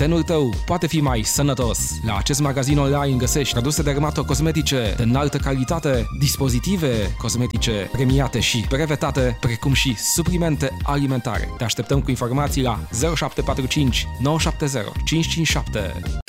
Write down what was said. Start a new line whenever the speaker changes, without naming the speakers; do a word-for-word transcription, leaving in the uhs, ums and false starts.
tenul tău poate fi mai sănătos. La acest magazin online găsești produse dermatocosmetice de înaltă calitate, dispozitive cosmetice premiate și brevetate, precum și suplimente alimentare. Te așteptăm cu informații la zero șapte patru cinci nouă șapte zero cinci cinci șapte.